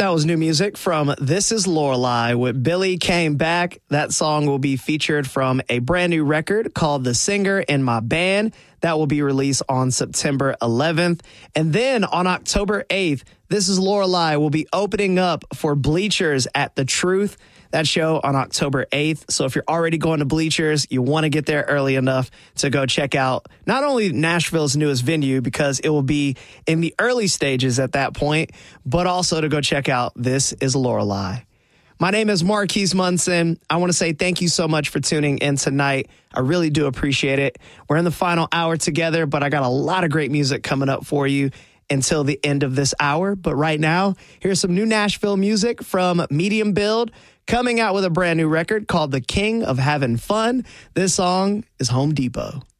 That was new music from This Is Lorelei with Billy Came Back. That song will be featured from a brand new record called The Singer in My Band. That will be released on September 11th. And then on October 8th, This Is Lorelei will be opening up for Bleachers at The Truth. That show on October 8th. So if you're already going to Bleachers, you want to get there early enough to go check out not only Nashville's newest venue, because it will be in the early stages at that point, but also to go check out This Is Lorelei. My name is Marquise Munson. I want to say thank you so much for tuning in tonight. I really do appreciate it. We're in the final hour together, but I got a lot of great music coming up for you until the end of this hour. But right now, here's some new Nashville music from Medium Build, coming out with a brand new record called The King of Having Fun. This song is Home Depot.